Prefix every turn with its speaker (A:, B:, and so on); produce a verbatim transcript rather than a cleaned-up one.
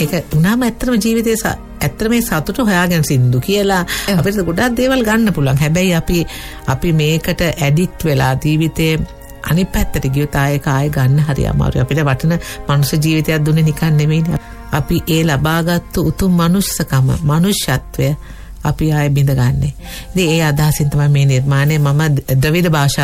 A: ඒක උනාම ඇත්තම ජීවිතේ ඇත්තම මේ සතුට හොයාගෙන සින්දු කියලා අපිට ගොඩක් දේවල් ගන්න පුළුවන්. හැබැයි අපි අපි මේකට ඇඩික්ට් වෙලා ජීවිතේ අනිත් පැත්තට ගියොත් ආයෙක ආයෙ ගන්න හරි අමාරුයි. අපිට වටින මනුෂ්‍ය ජීවිතයක් දුන්නේ නිකන් නෙමෙයිනේ. අපි ඒ ලබාගත්තු උතුම් මනුෂ්‍යකම, මනුෂ්‍යත්වය අපි ආයෙ බිඳ ගන්නෙ. ඉතින් ඒ අදහසින් තමයි මේ නිර්මාණය මම ද්‍රවිඩ භාෂා